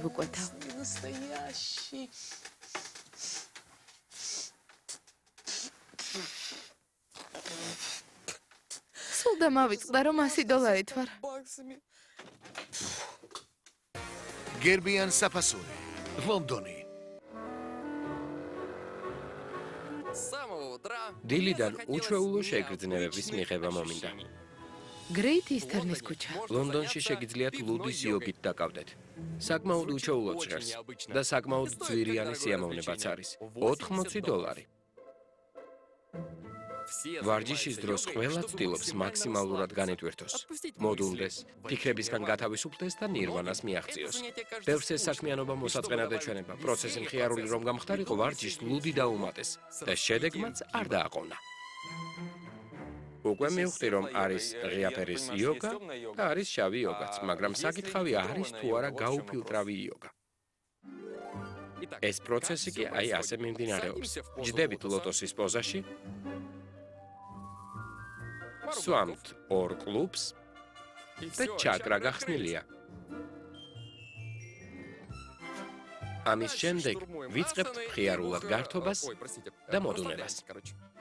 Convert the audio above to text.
ვუკვეთავ. Настоящий. სულ და მავიწყდა რომ $100 ვარ. Баксами. გერბიან საფასური, ლონდონი. დილიდან უჩვეულო შეგრძნებების მიღება მომინდა. Great Eastern-ის ქუჩა. ლონდონში შეგიძლიათ ლუდის იოგით დაკავდეთ. საკმაოდ უჩვეულო ჟღერს და საკმაოდ ძვირიანი სიამოვნებაც არის. $80. ვარჯიშის დროს ყველა ცდილობს მაქსიმალურად განეტვირთოს, მოდუნდეს, ფიქრებისგან გათავისუფლდეს და ნირვანას მიაღწიოს. ბევრს ეს საქმიანობა მოსაწყენად ეჩვენება, პროცესი მხიარული რომ გამხდარიყო, ვარჯიშს ლუდი დაუმატეს და შედეგმაც არ დააყოვნა. უკვე მივხვდი რომ არის ღია ფერის იოგა და არის შავი იოგაც, მაგრამ საკითხავი არის თუ არა გაუფილტრავი იოგა. ეს პროცესი კი აი ასე მიმდინარეობს. ჯდებით ლოტოსის პოზაში, სვამთ ორ კლუბს და ჩაკრა გახსნილია. ამის შემდეგ ვიწყებთ მხიარულად გართობას და მოდუნებას.